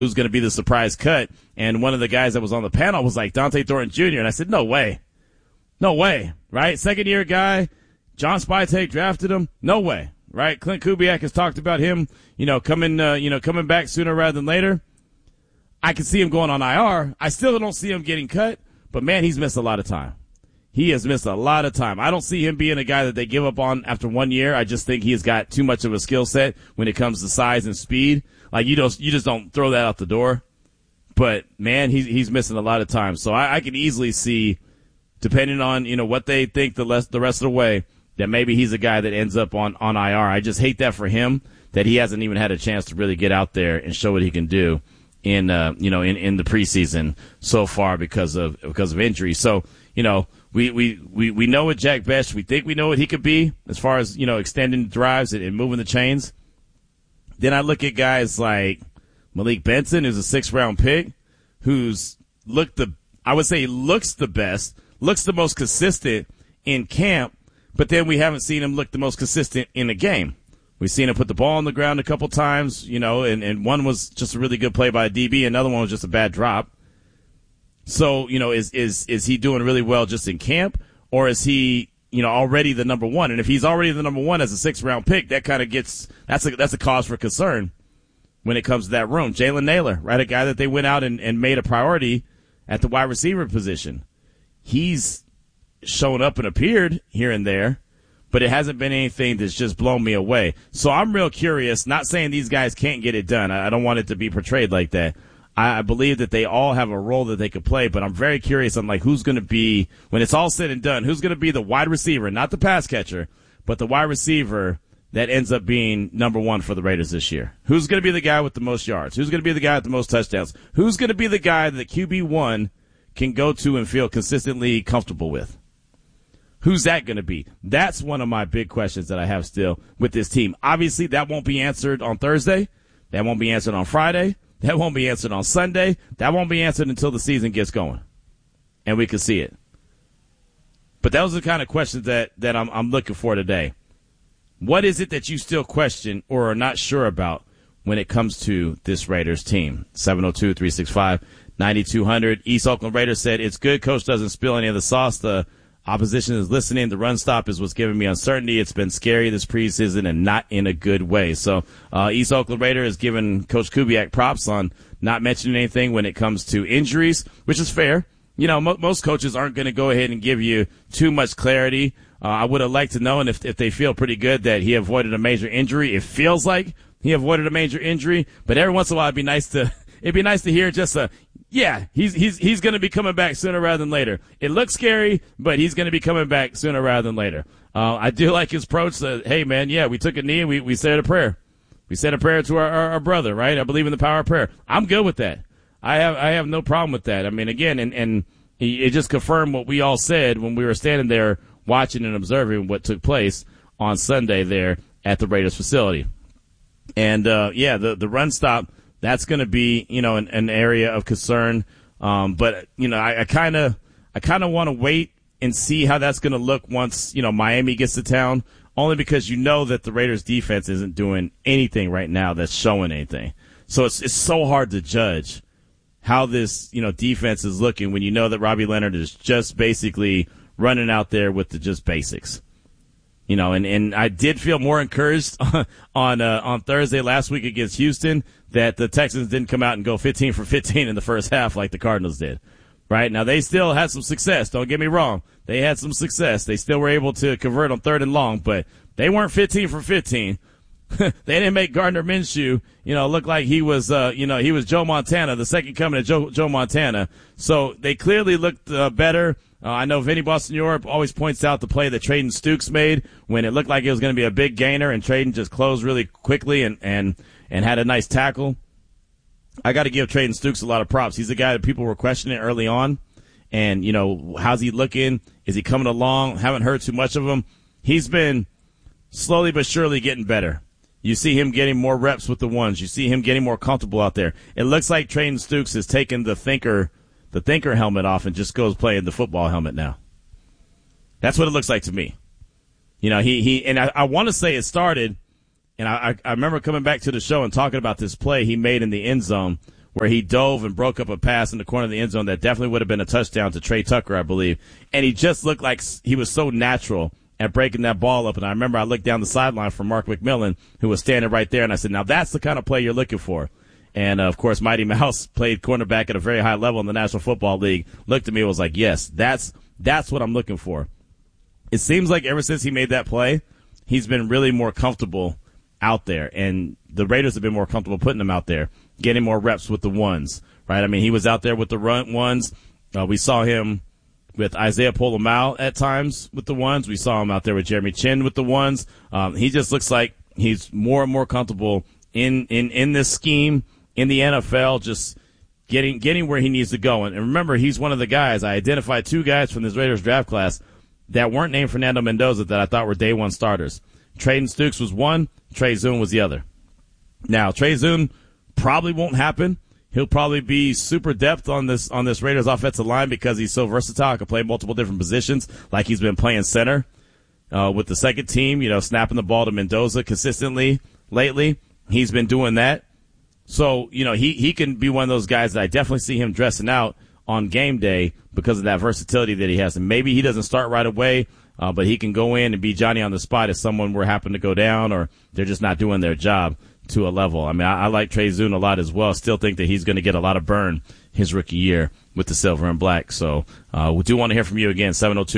who's going to be the surprise cut. And one of the guys that was on the panel was like Dante Thornton Jr. And I said, no way. No way, right? Second-year guy. John Spytek drafted him. No way, right? Clint Kubiak has talked about him, coming back sooner rather than later. I can see him going on IR. I still don't see him getting cut, but man, he's missed a lot of time. He has missed a lot of time. I don't see him being a guy that they give up on after 1 year. I just think he has got too much of a skill set when it comes to size and speed. Like you just don't throw that out the door. But man, he's missing a lot of time. So I can easily see, depending on what they think the rest of the way, that maybe he's a guy that ends up on IR. I just hate that for him, that he hasn't even had a chance to really get out there and show what he can do in the preseason so far because of injury. So we know what Jack Bech. We think we know what he could be as far as extending drives and moving the chains. Then I look at guys like Malik Benson, who's a 6th round pick, who's looks the best, looks the most consistent in camp, but then we haven't seen him look the most consistent in the game. We've seen him put the ball on the ground a couple times, and one was just a really good play by a DB, another one was just a bad drop. So, is he doing really well just in camp, or is he, already the number one? And if he's already the number one as a 6th round pick, that kind of that's a cause for concern when it comes to that room. Jalen Naylor, right, a guy that they went out and made a priority at the wide receiver position. He's shown up and appeared here and there, but it hasn't been anything that's just blown me away. So I'm real curious, not saying these guys can't get it done. I don't want it to be portrayed like that. I believe that they all have a role that they could play, but I'm very curious on who's going to be, when it's all said and done, who's going to be the wide receiver, not the pass catcher, but the wide receiver that ends up being number one for the Raiders this year. Who's going to be the guy with the most yards? Who's going to be the guy with the most touchdowns? Who's going to be the guy that QB1 can go to and feel consistently comfortable with? Who's that going to be? That's one of my big questions that I have still with this team. Obviously, that won't be answered on Thursday. That won't be answered on Friday. That won't be answered on Sunday. That won't be answered until the season gets going and we can see it. But those are the kind of questions that I'm looking for today. What is it that you still question or are not sure about when it comes to this Raiders team? 702-365-9200. East Oakland Raiders said, it's good Coach doesn't spill any of the sauce. The opposition is listening. The run stop is what's giving me uncertainty. It's been scary this preseason and not in a good way. So East Oakland Raider is giving Coach Kubiak props on not mentioning anything when it comes to injuries, which is fair. Most coaches aren't going to go ahead and give you too much clarity. I would have liked to know, and if they feel pretty good that he avoided a major injury, it feels like he avoided a major injury. But every once in a while, it'd be nice to hear just he's going to be coming back sooner rather than later. It looks scary, but he's going to be coming back sooner rather than later. I do like his approach that, hey, man, we took a knee and we said a prayer. We said a prayer to our brother, right? I believe in the power of prayer. I'm good with that. I have no problem with that. I mean, again, and it just confirmed what we all said when we were standing there watching and observing what took place on Sunday there at the Raiders facility. And, the run stop, that's going to be, an area of concern. But, I kind of want to wait and see how that's going to look once, Miami gets to town, only because that the Raiders defense isn't doing anything right now that's showing anything. So it's so hard to judge how this, defense is looking when that Robbie Leonard is just basically running out there with the just basics. And I did feel more encouraged on Thursday last week against Houston that the Texans didn't come out and go 15 for 15 in the first half like the Cardinals did. Right? Now, they still had some success. Don't get me wrong. They had some success. They still were able to convert on 3rd and long, but they weren't 15 for 15. They didn't make Gardner Minshew, look like he was, he was Joe Montana, the second coming of Joe Montana. So they clearly looked better. I know Vinny Boston Europe always points out the play that Trayden Stukes made when it looked like it was going to be a big gainer, and Trayden just closed really quickly and had a nice tackle. I got to give Trayden Stukes a lot of props. He's a guy that people were questioning early on. And, how's he looking? Is he coming along? Haven't heard too much of him. He's been slowly but surely getting better. You see him getting more reps with the ones. You see him getting more comfortable out there. It looks like Trayden Stukes has taken the thinker helmet off and just goes playing the football helmet now. That's what it looks like to me. I want to say it started, and I remember coming back to the show and talking about this play he made in the end zone where he dove and broke up a pass in the corner of the end zone that definitely would have been a touchdown to Trey Tucker, I believe. And he just looked like he was so natural at breaking that ball up. And I remember I looked down the sideline for Mark McMillan, who was standing right there, and I said, now that's the kind of play you're looking for. And, of course, Mighty Mouse played cornerback at a very high level in the National Football League, looked at me and was like, yes, that's what I'm looking for. It seems like ever since he made that play, he's been really more comfortable out there, and the Raiders have been more comfortable putting him out there, getting more reps with the ones, right? I mean, he was out there with the run ones. We saw him with Isaiah Pola-Mao at times with the ones. We saw him out there with Jeremy Chin with the ones. He just looks like he's more and more comfortable in this scheme in the NFL, just getting where he needs to go. And remember, he's one of the guys. I identified 2 guys from this Raiders draft class that weren't named Fernando Mendoza that I thought were day one starters. Trayden Stukes was one. Trey Zune was the other. Now, Trey Zune probably won't happen. He'll probably be super depth on this Raiders offensive line because he's so versatile. Can play multiple different positions, like he's been playing center with the second team, snapping the ball to Mendoza consistently lately. He's been doing that. So, he can be one of those guys that I definitely see him dressing out on game day because of that versatility that he has. And maybe he doesn't start right away, but he can go in and be Johnny on the spot if someone were happen to go down or they're just not doing their job to a level. I mean, I like Trey Zune a lot as well. Still think that he's going to get a lot of burn his rookie year with the silver and black. So we do want to hear from you again,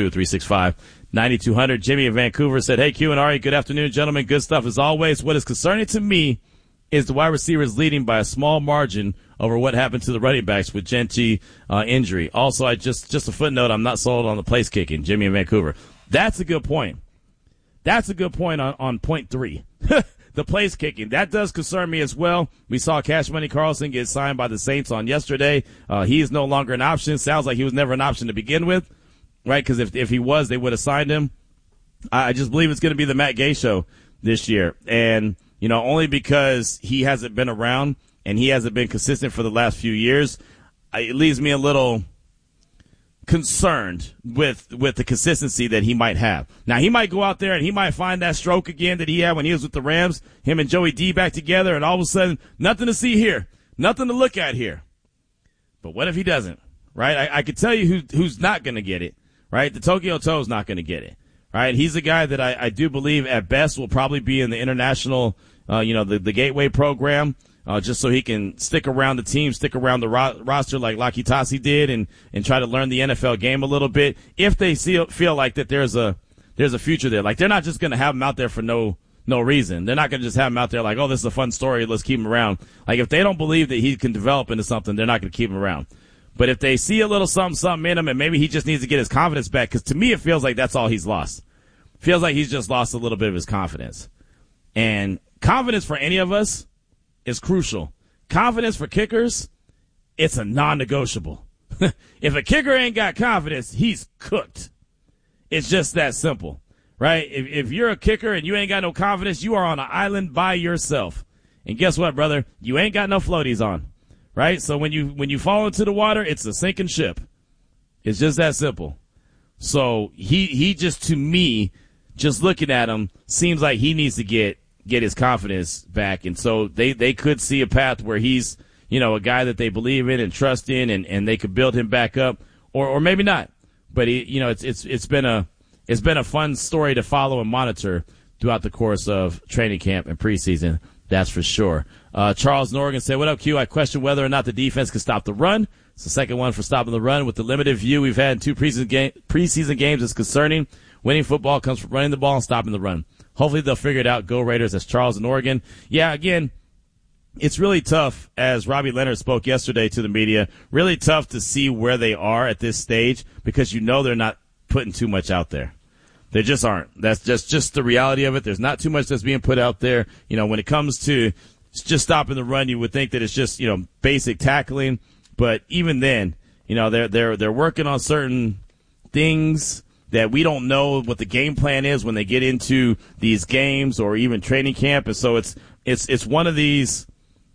702-365-9200. Jimmy in Vancouver said, hey, Q and Ari, good afternoon, gentlemen. Good stuff as always. What is concerning to me is the wide receivers leading by a small margin over what happened to the running backs with Genty injury. Also, I just a footnote, I'm not sold on the place kicking, Jimmy in Vancouver. That's a good point. That's a good point on point 3. The place kicking. That does concern me as well. We saw Cash Money Carlson get signed by the Saints on yesterday. He is no longer an option. Sounds like he was never an option to begin with, right? Because if he was, they would have signed him. I just believe it's going to be the Matt Gay show this year. And, only because he hasn't been around and he hasn't been consistent for the last few years, it leaves me a little concerned with the consistency that he might have. Now, he might go out there and he might find that stroke again that he had when he was with the Rams, him and Joey D back together, and all of a sudden, nothing to see here, nothing to look at here. But what if he doesn't, right? I could tell you who's not going to get it, right? The Tokyo Toe's not going to get it, right? He's a guy that I do believe at best will probably be in the international, the Gateway program, just so he can stick around the team, stick around the roster like Laki Tassi did and try to learn the NFL game a little bit. If they feel like that there's a future there. Like, they're not just going to have him out there for no reason. They're not going to just have him out there like, oh, this is a fun story, let's keep him around. Like, if they don't believe that he can develop into something, they're not going to keep him around. But if they see a little something in him and maybe he just needs to get his confidence back, because to me it feels like that's all he's lost. Feels like he's just lost a little bit of his confidence. And confidence for any of us is crucial. Confidence for kickers, it's a non-negotiable. If a kicker ain't got confidence, he's cooked. It's just that simple, right? If you're a kicker and you ain't got no confidence, you are on an island by yourself. And guess what, brother? You ain't got no floaties on, right? So when you fall into the water, it's a sinking ship. It's just that simple. So he just, to me, just looking at him, seems like he needs to get his confidence back. And so they could see a path where he's, a guy that they believe in and trust in, and they could build him back up, or maybe not. But it's been a fun story to follow and monitor throughout the course of training camp and preseason. That's for sure. Charles in Oregon said, what up, Q? I question whether or not the defense can stop the run. It's the second one for stopping the run. With the limited view we've had in 2 preseason games, it's concerning. Winning football comes from running the ball and stopping the run. Hopefully they'll figure it out. Go Raiders. That's Charles in Oregon. Yeah, again, it's really tough, as Robbie Leonard spoke yesterday to the media, really tough to see where they are at this stage because they're not putting too much out there. They just aren't. That's just the reality of it. There's not too much that's being put out there. When it comes to just stopping the run, you would think that it's just, basic tackling. But even then, they're working on certain things that we don't know what the game plan is when they get into these games or even training camp. And so it's one of these,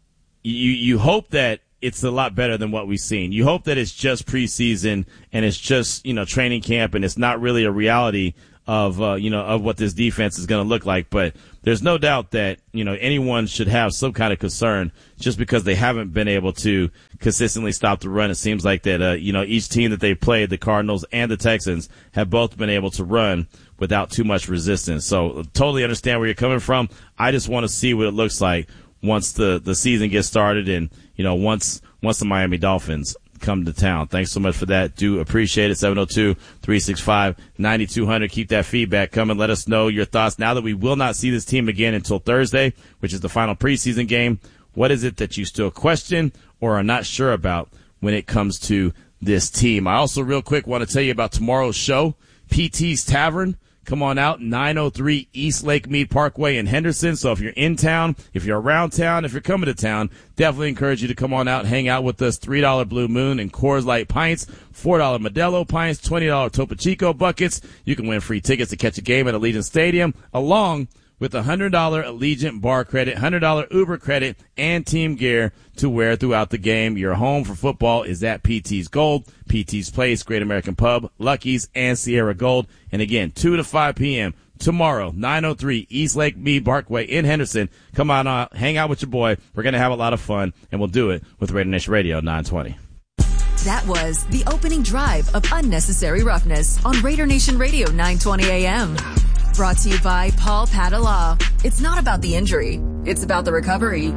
you hope that it's a lot better than what we've seen. You hope that it's just preseason and it's just, training camp and it's not really a reality of what this defense is going to look like. But there's no doubt that, anyone should have some kind of concern just because they haven't been able to consistently stop the run. It seems like that, each team that they played, the Cardinals and the Texans, have both been able to run without too much resistance. So totally understand where you're coming from. I just want to see what it looks like once the season gets started and, once the Miami Dolphins come to town. Thanks so much for that. Do appreciate it. 702-365-9200. Keep that feedback coming. Let us know your thoughts now that we will not see this team again until Thursday, which is the final preseason game. What is it that you still question or are not sure about when it comes to this team? I also real quick want to tell you about tomorrow's show, PT's Tavern. Come on out, 903 East Lake Mead Parkway in Henderson. So if you're in town, if you're around town, if you're coming to town, definitely encourage you to come on out and hang out with us. $3 Blue Moon and Coors Light pints, $4 Modelo pints, $20 Topo Chico buckets. You can win free tickets to catch a game at Allegiant Stadium, along with a $100 Allegiant bar credit, $100 Uber credit, and team gear to wear throughout the game. Your home for football is at PT's Gold, PT's Place, Great American Pub, Lucky's, and Sierra Gold. And again, 2 to 5 p.m. tomorrow, 903 East Lake Mead Parkway in Henderson. Come on out, hang out with your boy. We're going to have a lot of fun, and we'll do it with Raider Nation Radio 920. That was the opening drive of Unnecessary Roughness on Raider Nation Radio 920 AM. Brought to you by Paul Padala. It's not about the injury. It's about the recovery.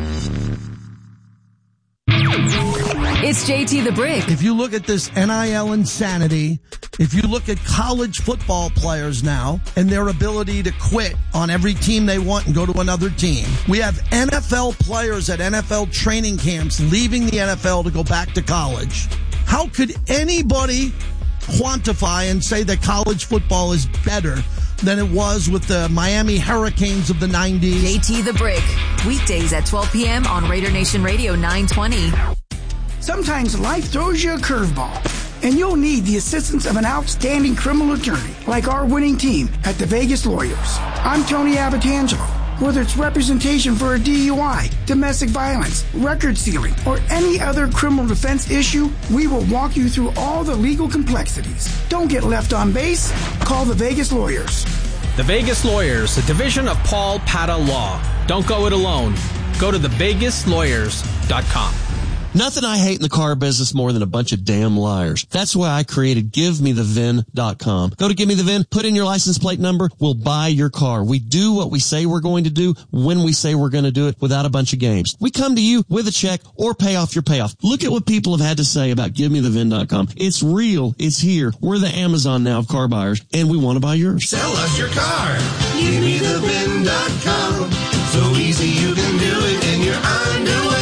It's JT the Brick. If you look at this NIL insanity, if you look at college football players now and their ability to quit on every team they want and go to another team, we have NFL players at NFL training camps leaving the NFL to go back to college. How could anybody quantify and say that college football is better than it was with the Miami Hurricanes of the 90s? JT the Brick. Weekdays at 12 p.m. on Raider Nation Radio 920. Sometimes life throws you a curveball, and you'll need the assistance of an outstanding criminal attorney like our winning team at the Vegas Lawyers. I'm Tony Abatangelo. Whether it's representation for a DUI, domestic violence, record sealing, or any other criminal defense issue, we will walk you through all the legal complexities. Don't get left on base. Call the Vegas Lawyers. The Vegas Lawyers, a division of Paul Pata Law. Don't go it alone. Go to thevegaslawyers.com. Nothing I hate in the car business more than a bunch of damn liars. That's why I created GiveMeTheVin.com. Go to GiveMeTheVin, put in your license plate number, we'll buy your car. We do what we say we're going to do when we say we're going to do it without a bunch of games. We come to you with a check or pay off your payoff. Look at what people have had to say about GiveMeTheVin.com. It's real. It's here. We're the Amazon now of car buyers, and we want to buy yours. Sell us your car. GiveMeTheVin.com. So easy you can do it in your underwear.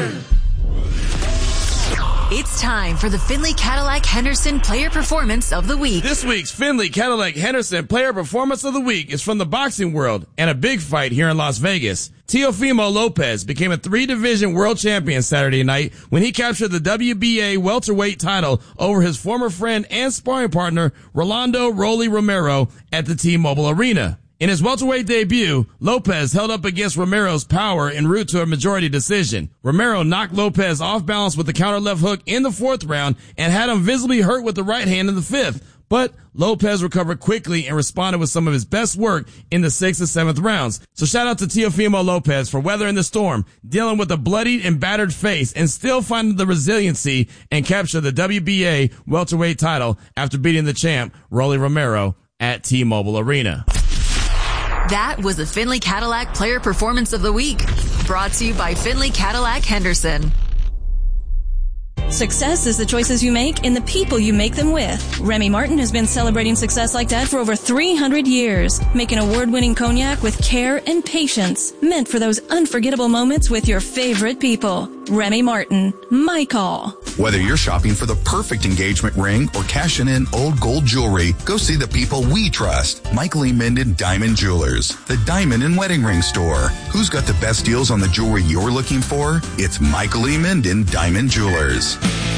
It's time for the Findlay Cadillac Henderson Player Performance of the Week. This week's Findlay Cadillac Henderson Player Performance of the Week is from the boxing world and a big fight here in Las Vegas. Teofimo Lopez became a 3-division world champion Saturday night when he captured the WBA welterweight title over his former friend and sparring partner, Rolando Rolly Romero, at the T-Mobile Arena. In his welterweight debut, Lopez held up against Romero's power en route to a majority decision. Romero knocked Lopez off balance with the counter left hook in the 4th round and had him visibly hurt with the right hand in the 5th. But Lopez recovered quickly and responded with some of his best work in the 6th and 7th rounds. So shout out to Teofimo Lopez for weathering the storm, dealing with a bloodied and battered face, and still finding the resiliency and capture the WBA welterweight title after beating the champ, Rolly Romero, at T-Mobile Arena. That was the Findlay Cadillac Player Performance of the Week. Brought to you by Findlay Cadillac Henderson. Success is the choices you make and the people you make them with. Remy Martin has been celebrating success like that for over 300 years, making award-winning cognac with care and patience, meant for those unforgettable moments with your favorite people. Remy Martin, my call. Whether you're shopping for the perfect engagement ring or cashing in old gold jewelry, go see the people we trust. Michael E. Minden Diamond Jewelers, the diamond and wedding ring store. Who's got the best deals on the jewelry you're looking for? It's Michael E. Minden Diamond Jewelers.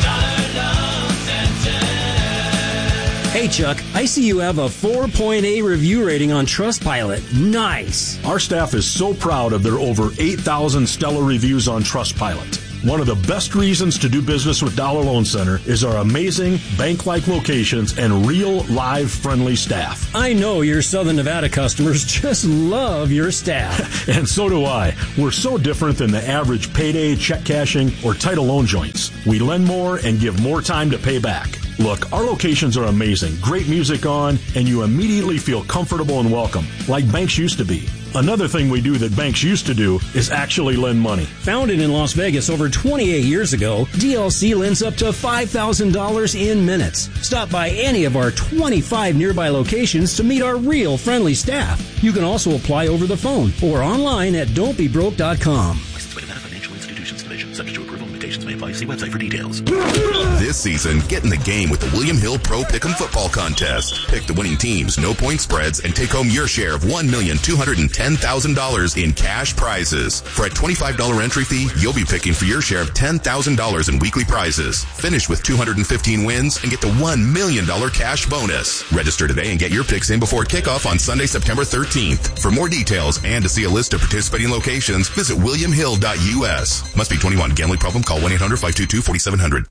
Hey Chuck, I see you have a 4.8 review rating on Trustpilot. Nice. Our staff is so proud of their over 8,000 stellar reviews on Trustpilot. One of the best reasons to do business with Dollar Loan Center is our amazing bank-like locations and real, live, friendly staff. I know your Southern Nevada customers just love your staff. And so do I. We're so different than the average payday, check cashing, or title loan joints. We lend more and give more time to pay back. Look, our locations are amazing, great music on, and you immediately feel comfortable and welcome, like banks used to be. Another thing we do that banks used to do is actually lend money. Founded in Las Vegas over 28 years ago, DLC lends up to $5,000 in minutes. Stop by any of our 25 nearby locations to meet our real friendly staff. You can also apply over the phone or online at don'tbebroke.com. Licensed by Nevada Financial Institutions Division. Subject to approval. Limitations may apply. See website for details. This season, get in the game with the William Hill Pro Pick'em Football Contest. Pick the winning teams, no point spreads, and take home your share of $1,210,000 in cash prizes. For a $25 entry fee, you'll be picking for your share of $10,000 in weekly prizes. Finish with 215 wins and get the $1 million cash bonus. Register today and get your picks in before kickoff on Sunday, September 13th. For more details and to see a list of participating locations, visit williamhill.us. Must be 21. Gambling problem? Call 1-800-522-4700.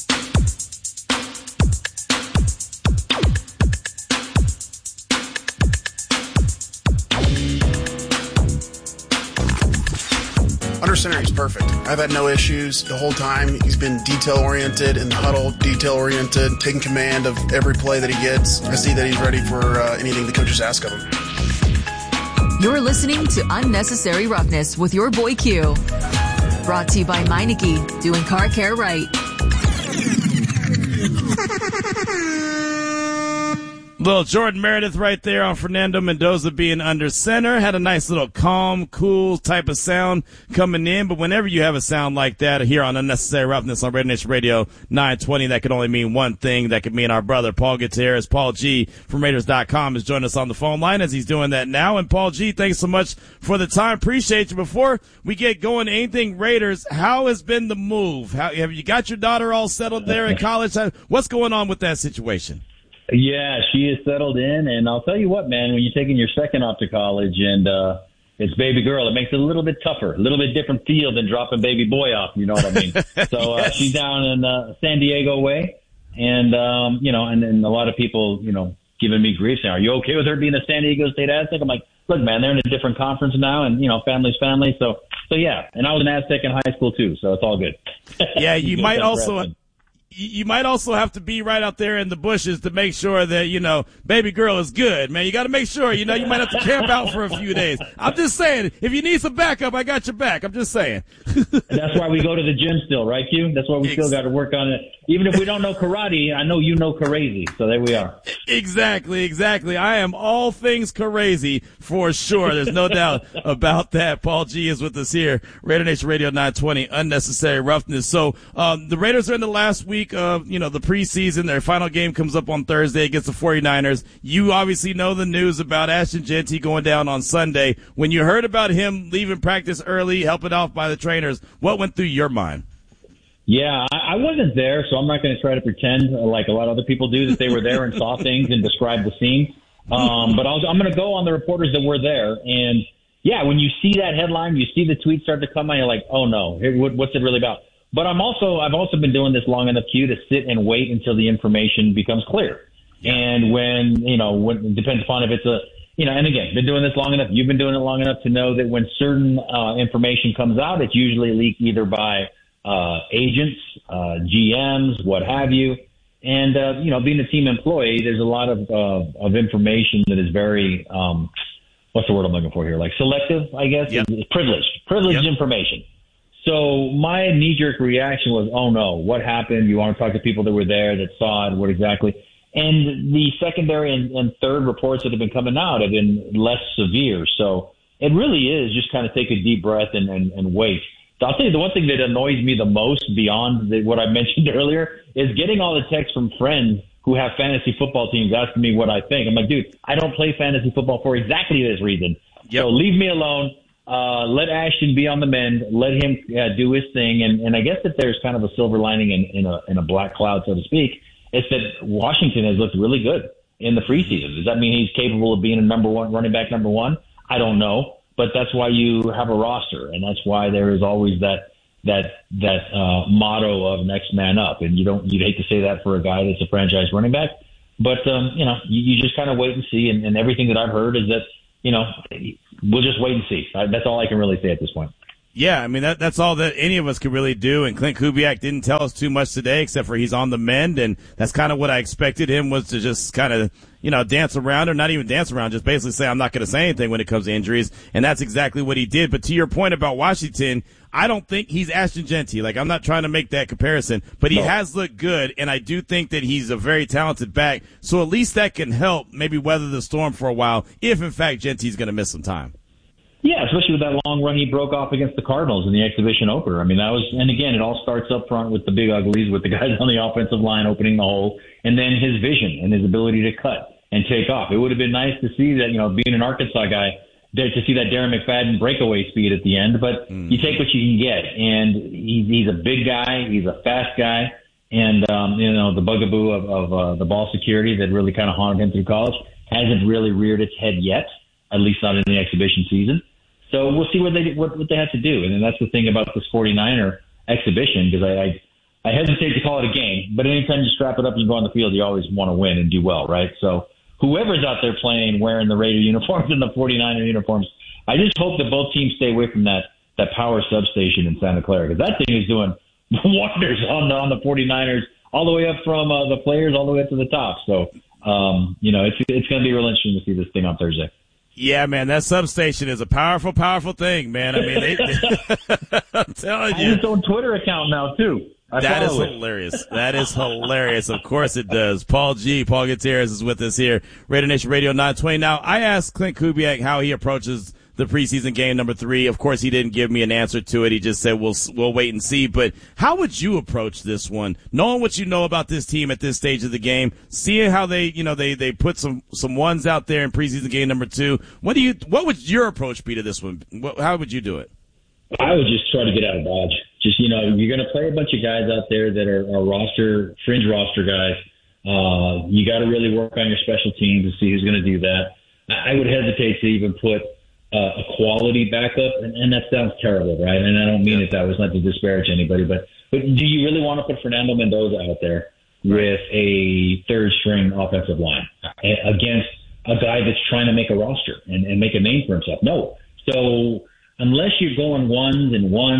Under center, he's perfect. I've had no issues the whole time. He's been detail-oriented in the huddle, detail-oriented, taking command of every play that he gets. I see that he's ready for anything the coaches ask of him. You're listening to Unnecessary Roughness with your boy Q. Brought to you by Meineke, doing car care right. Little Jordan Meredith right there on Fernando Mendoza being under center. Had a nice little calm, cool type of sound coming in. But whenever you have a sound like that here on Unnecessary Roughness on Raider Nation Radio 920, that could only mean one thing. That could mean our brother Paul Gutierrez, Paul G from Raiders.com, is joining us on the phone line as he's doing that now. And Paul G, thanks so much for the time. Appreciate you. Before we get going, anything Raiders, how has been the move? Have you got your daughter all settled there in college? What's going on with that situation? Yeah, she is settled in, and I'll tell you what, man, when you're taking your second off to college and it's baby girl, it makes it a little bit tougher, a little bit different feel than dropping baby boy off, you know what I mean? So Yes. she's down in San Diego way, and, and a lot of people, giving me grief saying, are you okay with her being a San Diego State Aztec? I'm like, look, man, they're in a different conference now, and, family's family, so yeah, and I was an Aztec in high school, too, so it's all good. Yeah, you might also have to be right out there in the bushes to make sure that, baby girl is good, man. You got to make sure, you might have to camp out for a few days. I'm just saying, if you need some backup, I got your back. I'm just saying. That's why we go to the gym still, right, Q? That's why we still got to work on it. Even if we don't know karate, I know you know crazy. So there we are. Exactly. I am all things crazy for sure. There's no doubt about that. Paul G is with us here. Raider Nation Radio 920, Unnecessary Roughness. So, the Raiders are in the last week of, the preseason. Their final game comes up on Thursday against the 49ers. You obviously know the news about Ashton Jeanty going down on Sunday. When you heard about him leaving practice early, helping off by the trainers, what went through your mind? Yeah, I wasn't there, so I'm not going to try to pretend like a lot of other people do that they were there and saw things and described the scene. But I'm going to go on the reporters that were there. And, yeah, when you see that headline, you see the tweets start to come out, you're like, oh, no, what's it really about? But I've also been doing this long enough, Q, to sit and wait until the information becomes clear. And when it depends upon if it's and again, been doing this long enough, you've been doing it long enough to know that when certain information comes out, it's usually leaked either by agents, GMs, what have you. And, being a team employee, there's a lot of information that is very, what's the word I'm looking for here? Like selective, I guess. Yep. It's privileged information. So my knee-jerk reaction was, oh, no, what happened? You want to talk to people that were there, that saw it, what exactly? And the secondary and third reports that have been coming out have been less severe. So it really is just kind of take a deep breath and wait. So I'll tell you the one thing that annoys me the most beyond what I mentioned earlier is getting all the texts from friends who have fantasy football teams asking me what I think. I'm like, dude, I don't play fantasy football for exactly this reason. Yep. So leave me alone. Let Ashton be on the mend. Let him do his thing. And I guess that there's kind of a silver lining in a black cloud, so to speak. It's that Washington has looked really good in the preseason. Does that mean he's capable of being a running back number one? I don't know. But that's why you have a roster, and that's why there is always that motto of next man up. And you'd hate to say that for a guy that's a franchise running back, but you just kind of wait and see. And everything that I've heard is that we'll just wait and see. That's all I can really say at this point. Yeah, I mean, that's all that any of us could really do. And Clint Kubiak didn't tell us too much today, except for he's on the mend. And that's kind of what I expected him, was to just kind of, dance around, or not even dance around, just basically say, I'm not going to say anything when it comes to injuries. And that's exactly what he did. But to your point about Washington, I don't think he's Ashton Jeanty. Like, I'm not trying to make that comparison, but he has looked good. And I do think that he's a very talented back. So at least that can help maybe weather the storm for a while, if in fact Jeanty's going to miss some time. Yeah, especially with that long run he broke off against the Cardinals in the exhibition opener. I mean, and again, it all starts up front with the big uglies, with the guys on the offensive line opening the hole, and then his vision and his ability to cut and take off. It would have been nice to see that, being an Arkansas guy, to see that Darren McFadden breakaway speed at the end, but you take what you can get. And he's a big guy, he's a fast guy, and, the bugaboo of the ball security that really kind of haunted him through college hasn't really reared its head yet, at least not in the exhibition season. So we'll see what they have to do. And then that's the thing about this 49er exhibition, because I hesitate to call it a game, but anytime you strap it up and you go on the field, you always want to win and do well, right? So whoever's out there playing, wearing the Raider uniforms and the 49er uniforms, I just hope that both teams stay away from that power substation in Santa Clara, because that thing is doing wonders on the 49ers, all the way up from the players all the way up to the top. So, it's going to be real interesting to see this thing on Thursday. Yeah, man, that substation is a powerful, powerful thing, man. I mean, I'm telling you. I have its own Twitter account now, too. That is hilarious. That is hilarious. Of course it does. Paul Gutierrez is with us here, Raider Nation Radio 920. Now, I asked Clint Kubiak how he approaches the preseason game number 3. Of course, he didn't give me an answer to it. He just said, we'll wait and see. But how would you approach this one, knowing what you know about this team at this stage of the game, seeing how they put some ones out there in preseason game number 2? What would your approach be to this one? How would you do it? I would just try to get out of Dodge. Just, you're going to play a bunch of guys out there that are fringe roster guys. You got to really work on your special teams to see who's going to do that. I would hesitate to even put a quality backup, and that sounds terrible, right? And I don't mean it that way. It's not to disparage anybody, but do you really want to put Fernando Mendoza out there with a third-string offensive line against a guy that's trying to make a roster and make a name for himself? No. So unless you're going ones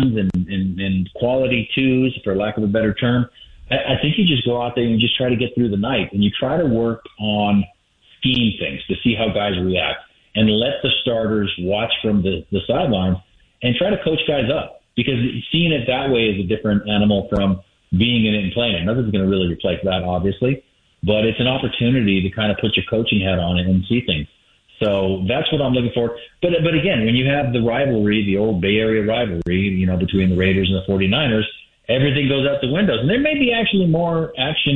and quality twos, for lack of a better term, I think you just go out there and just try to get through the night, and you try to work on scheme things to see how guys react, and let the starters watch from the sidelines and try to coach guys up, because seeing it that way is a different animal from being in it and playing it. Nothing's going to really replace that, obviously, but it's an opportunity to kind of put your coaching hat on it and see things. So that's what I'm looking for. But again, when you have the rivalry, the old Bay Area rivalry, between the Raiders and the 49ers, everything goes out the windows. And there may be actually more action,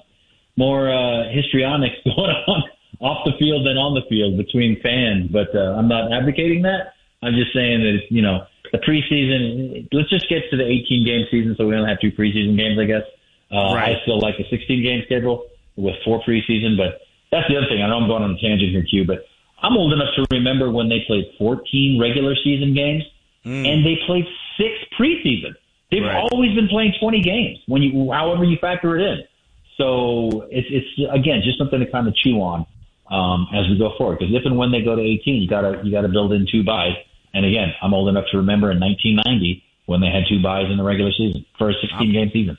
more histrionics going on off the field than on the field between fans. But I'm not advocating that. I'm just saying that, the preseason, let's just get to the 18-game season so we don't have 2 preseason games, I guess. Right. I still like the 16-game schedule with 4 preseason, but that's the other thing. I know I'm going on a tangent here, Q, but I'm old enough to remember when they played 14 regular season games and they played 6 preseason. They've always been playing 20 games however you factor it in. So it's again, just something to kind of chew on as we go forward. Because if and when they go to 18, you gotta build in 2 byes. And again, I'm old enough to remember in 1990 when they had 2 byes in the regular season for a 16-game season.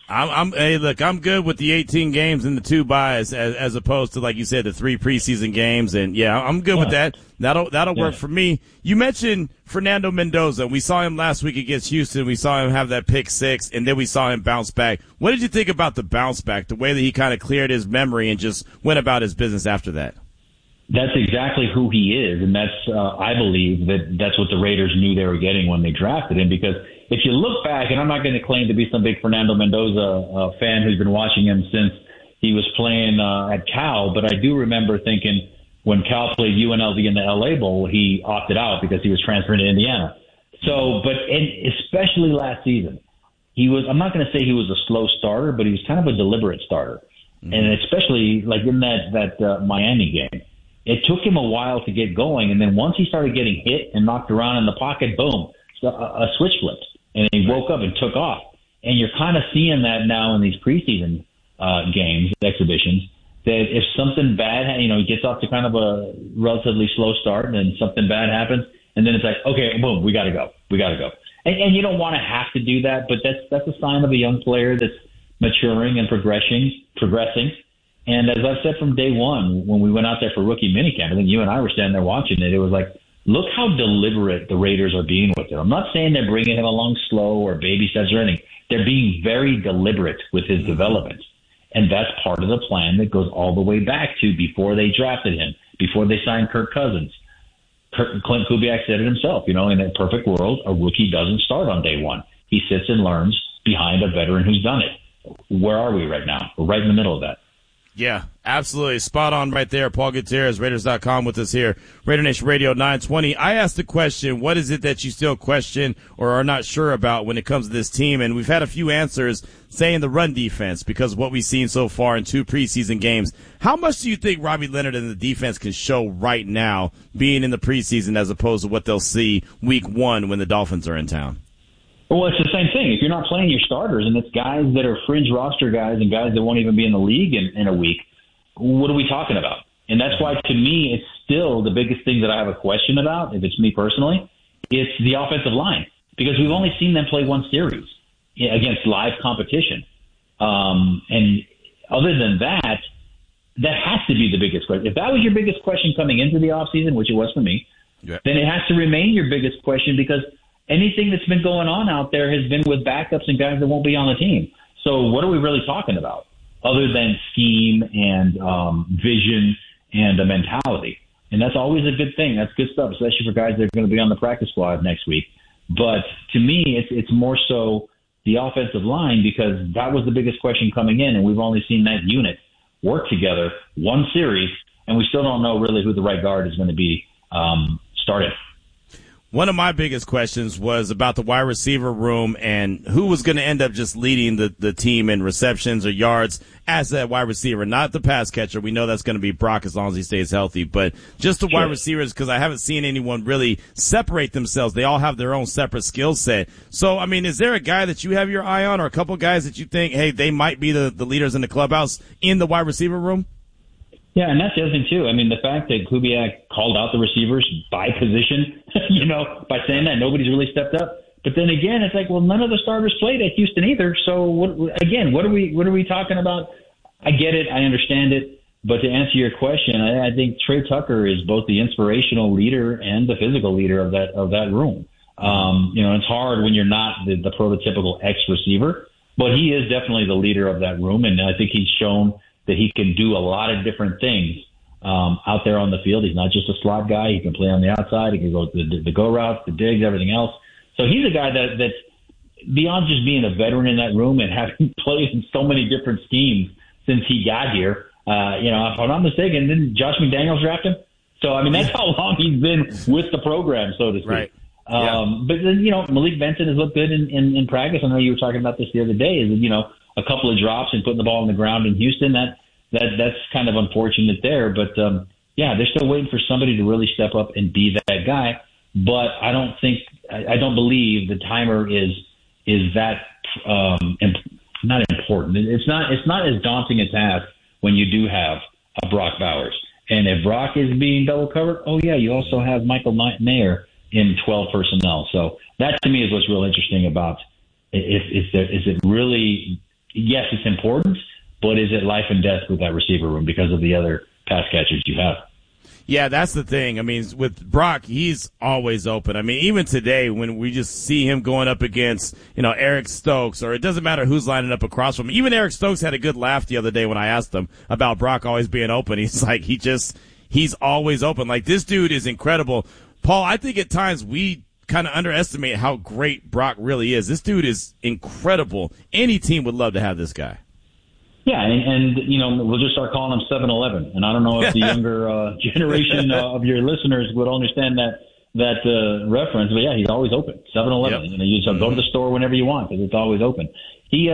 Hey, look, I'm good with the 18 games and the 2 byes as opposed to, like you said, the 3 preseason games. And yeah, I'm good with that. That'll work for me. You mentioned Fernando Mendoza. We saw him last week against Houston. We saw him have that pick 6, and then we saw him bounce back. What did you think about the bounce back, the way that he kind of cleared his memory and just went about his business after that? That's exactly who he is, and that's I believe that's what the Raiders knew they were getting when they drafted him. Because if you look back, and I'm not going to claim to be some big Fernando Mendoza fan who's been watching him since he was playing at Cal, but I do remember thinking when Cal played UNLV in the LA Bowl, he opted out because he was transferring to Indiana. So, especially last season, I'm not going to say he was a slow starter, but he was kind of a deliberate starter. Mm-hmm. And especially like in that Miami game. It took him a while to get going, and then once he started getting hit and knocked around in the pocket, boom, a switch flipped. and he woke up and took off. And you're kind of seeing that now in these preseason games, exhibitions, that if something bad, he gets off to kind of a relatively slow start, and then something bad happens, and then it's like, okay, boom, we got to go. And you don't want to have to do that, but that's a sign of a young player that's maturing and progressing. And as I've said from day one, when we went out there for rookie minicamp, I think you and I were standing there watching it, it was like, look how deliberate the Raiders are being with it. I'm not saying they're bringing him along slow or baby steps or anything. They're being very deliberate with his development. And that's part of the plan that goes all the way back to before they drafted him, before they signed Kirk Cousins. Clint Kubiak said it himself, in a perfect world, a rookie doesn't start on day one. He sits and learns behind a veteran who's done it. Where are we right now? We're right in the middle of that. Yeah, absolutely. Spot on right there. Paul Gutierrez, Raiders.com with us here. Raider Nation Radio 920. I asked the question, what is it that you still question or are not sure about when it comes to this team? And we've had a few answers saying the run defense because of what we've seen so far in 2 preseason games. How much do you think Robbie Leonard and the defense can show right now being in the preseason as opposed to what they'll see week 1 when the Dolphins are in town? Well, it's the same thing. If you're not playing your starters and it's guys that are fringe roster guys and guys that won't even be in the league in a week, what are we talking about? And that's why, to me, it's still the biggest thing that I have a question about, if it's me personally, it's the offensive line. Because we've only seen them play one series against live competition. And other than that, that has to be the biggest question. If that was your biggest question coming into the offseason, which it was for me, then it has to remain your biggest question because anything that's been going on out there has been with backups and guys that won't be on the team. So what are we really talking about other than scheme and vision and a mentality? And that's always a good thing. That's good stuff, especially for guys that are going to be on the practice squad next week. But to me, it's more so the offensive line because that was the biggest question coming in, and we've only seen that unit work together one series, and we still don't know really who the right guard is going to be starting. One of my biggest questions was about the wide receiver room and who was going to end up just leading the team in receptions or yards as that wide receiver, not the pass catcher. We know that's going to be Brock as long as he stays healthy, but just the wide receivers because I haven't seen anyone really separate themselves. They all have their own separate skill set. So, I mean, is there a guy that you have your eye on or a couple guys that you think, hey, they might be the leaders in the clubhouse in the wide receiver room? Yeah, and that's the other thing, too. I mean, the fact that Kubiak called out the receivers by position, by saying that, nobody's really stepped up. But then again, it's like, well, none of the starters played at Houston either. So, what are we talking about? I get it. I understand it. But to answer your question, I think Trey Tucker is both the inspirational leader and the physical leader of that room. It's hard when you're not the prototypical ex-receiver, but he is definitely the leader of that room, and I think he's shown that he can do a lot of different things out there on the field. He's not just a slot guy. He can play on the outside. He can go the go routes, the digs, everything else. So he's a guy that's beyond just being a veteran in that room and having played in so many different schemes since he got here. If I'm not mistaken, didn't Josh McDaniels draft him? So, I mean, that's how long he's been with the program, so to speak. Right. But then, Malik Benson has looked good in practice. I know you were talking about this the other day. Is a couple of drops and putting the ball on the ground in Houston. That's kind of unfortunate there. But they're still waiting for somebody to really step up and be that guy. But I don't believe the timer is that not important. It's not as daunting a task when you do have a Brock Bowers. And if Brock is being double covered, you also have Michael Mayer in 12 personnel. So that to me is what's real interesting about is it really, yes, it's important, but is it life and death with that receiver room because of the other pass catchers you have? Yeah, that's the thing. I mean, with Brock, he's always open. I mean, even today when we just see him going up against, Eric Stokes, or it doesn't matter who's lining up across from him. Even Eric Stokes had a good laugh the other day when I asked him about Brock always being open. He's like, he's always open. Like, this dude is incredible. Paul, I think at times we kind of underestimate how great Brock really is. This dude is incredible. Any team would love to have this guy. Yeah, and we'll just start calling him 7-Eleven. And I don't know if the younger generation of your listeners would understand that reference, but yeah, he's always open. 7-Eleven. Yep. You just go to the store whenever you want because it's always open. He's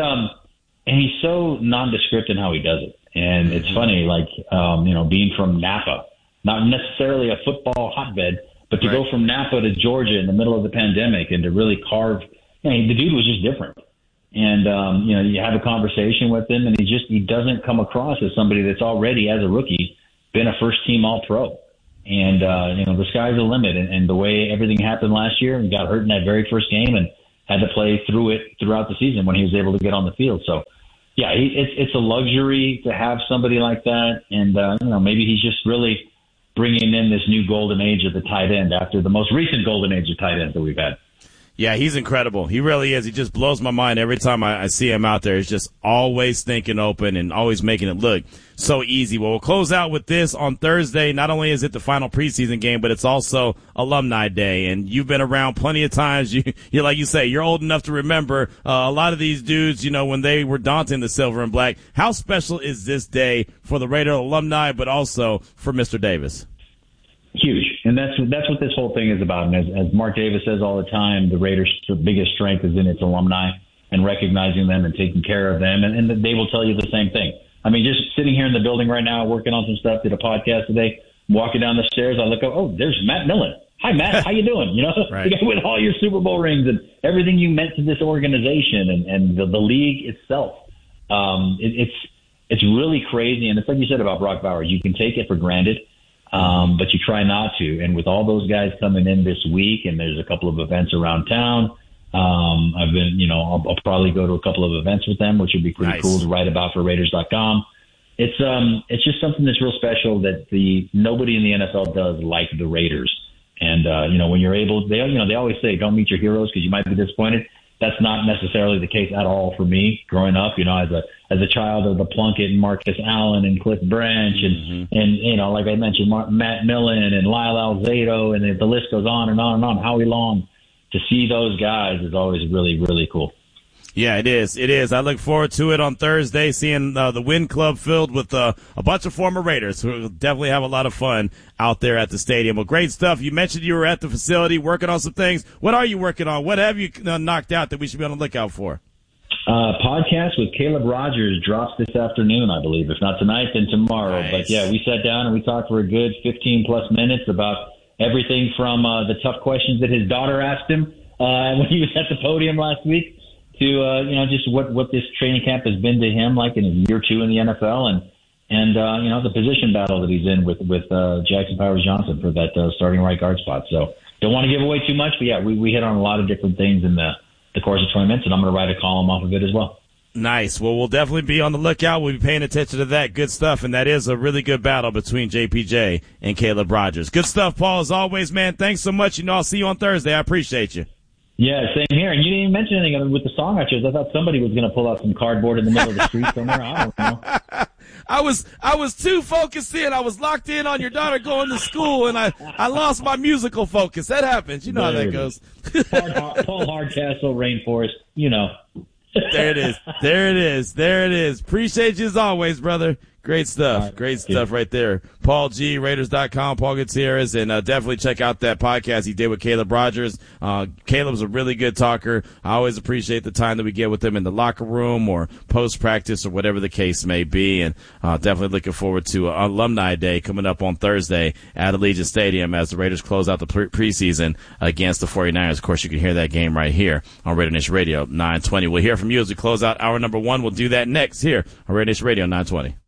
so nondescript in how he does it. And it's funny, like, being from Napa, not necessarily a football hotbed, but to go from Napa to Georgia in the middle of the pandemic and to really carve the dude was just different. And, you have a conversation with him, and he doesn't come across as somebody that's already, as a rookie, been a first-team All-Pro. And, the sky's the limit. And the way everything happened last year, he got hurt in that very first game and had to play through it throughout the season when he was able to get on the field. So, yeah, it's a luxury to have somebody like that. And, maybe he's just really bringing in this new golden age of the tight end after the most recent golden age of tight ends that we've had. Yeah, he's incredible. He really is. He just blows my mind every time I see him out there. He's just always thinking open and always making it look so easy. Well, we'll close out with this on Thursday. Not only is it the final preseason game, but it's also Alumni Day. And you've been around plenty of times. You're like you say, you're old enough to remember a lot of these dudes, when they were daunting the silver and black. How special is this day for the Raider alumni, but also for Mr. Davis? Huge. And that's what this whole thing is about. And as Mark Davis says all the time, the Raiders' biggest strength is in its alumni and recognizing them and taking care of them. And they will tell you the same thing. I mean, just sitting here in the building right now, working on some stuff, did a podcast today, walking down the stairs, I look up, oh, there's Matt Millen. Hi, Matt. How you doing? Right. With all your Super Bowl rings and everything you meant to this organization and the league itself. It's really crazy. And it's like you said about Brock Bowers. You can take it for granted. But you try not to. And with all those guys coming in this week, and there's a couple of events around town, I've been, I'll probably go to a couple of events with them, which would be pretty cool to write about for Raiders.com. It's just something that's real special that nobody in the NFL does like the Raiders. And, when you're able, they always say, don't meet your heroes because you might be disappointed. That's not necessarily the case at all for me growing up, as a child of the Plunkett and Marcus Allen and Cliff Branch and like I mentioned, Matt Millen and Lyle Alzado, and the list goes on and on and on. Howie Long, to see those guys is always really, really cool. Yeah, it is. It is. I look forward to it on Thursday, seeing the Win Club filled with a bunch of former Raiders. We'll definitely have a lot of fun out there at the stadium. Well, great stuff. You mentioned you were at the facility working on some things. What are you working on? What have you knocked out that we should be on the lookout for? Podcast with Caleb Rogers drops this afternoon, I believe. If not tonight, then tomorrow. Nice. But, yeah, we sat down and we talked for a good 15-plus minutes about everything from the tough questions that his daughter asked him when he was at the podium last week to, just what this training camp has been to him like in year 2 in the NFL and the position battle that he's in with Jackson Powers Johnson for that starting right guard spot. So don't want to give away too much, but, yeah, we hit on a lot of different things in the course of 20 minutes, and I'm going to write a column off of it as well. Nice. Well, we'll definitely be on the lookout. We'll be paying attention to that. Good stuff, and that is a really good battle between JPJ and Caleb Rogers. Good stuff, Paul, as always, man. Thanks so much. I'll see you on Thursday. I appreciate you. Yeah, same here. And you didn't even mention anything with the song I chose. I thought somebody was going to pull out some cardboard in the middle of the street somewhere. I don't know. I was too focused in. I was locked in on your daughter going to school, and I lost my musical focus. That happens. You know how that goes. Paul Hardcastle, Rainforest, There it is. There it is. There it is. Appreciate you as always, brother. Great stuff. Right. Great stuff right there. Paul G, Raiders.com, Paul Gutierrez, and definitely check out that podcast he did with Caleb Rogers. Caleb's a really good talker. I always appreciate the time that we get with him in the locker room or post-practice or whatever the case may be, and definitely looking forward to Alumni Day coming up on Thursday at Allegiant Stadium as the Raiders close out the preseason against the 49ers. Of course, you can hear that game right here on Raider Nation Radio 920. We'll hear from you as we close out hour number 1. We'll do that next here on Raider Nation Radio 920.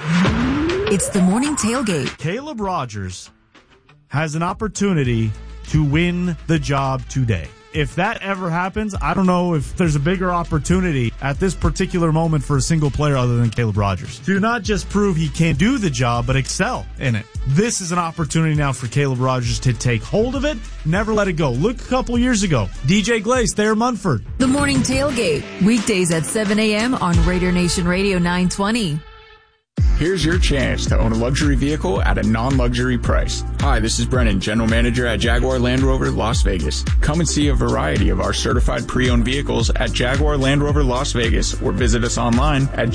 It's the morning tailgate. Caleb Rogers has an opportunity to win the job today. If that ever happens, I don't know if there's a bigger opportunity at this particular moment for a single player other than Caleb Rogers to not just prove he can do the job, but excel in it. This is an opportunity now for Caleb Rogers to take hold of it, never let it go. Look a couple years ago, DJ Glaze, Thayer Munford. The morning tailgate, weekdays at 7 a.m. on Raider Nation Radio 920. Here's your chance to own a luxury vehicle at a non-luxury price. Hi, this is Brennan, General Manager at Jaguar Land Rover Las Vegas. Come and see a variety of our certified pre-owned vehicles at Jaguar Land Rover Las Vegas or visit us online at